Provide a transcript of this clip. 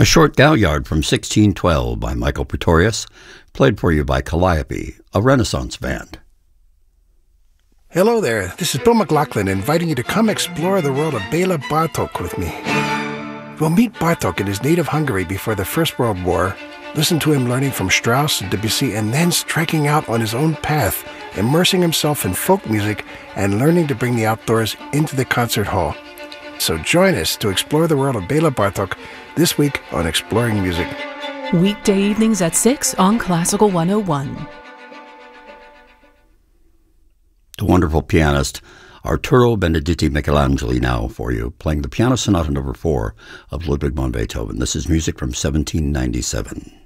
A short Galliard from 1612 by Michael Pretorius, played for you by Calliope, a Renaissance band. Hello there, this is Bill McLaughlin inviting you to come explore the world of Bela Bartok with me. We'll meet Bartok in his native Hungary before the First World War, listen to him learning from Strauss and Debussy, and then striking out on his own path, immersing himself in folk music and learning to bring the outdoors into the concert hall. So join us to explore the world of Bela Bartok this week on Exploring Music. Weekday evenings at 6 on Classical 101. The wonderful pianist Arturo Benedetti Michelangeli now for you, playing the Piano Sonata No. 4 of Ludwig van Beethoven. This is music from 1797.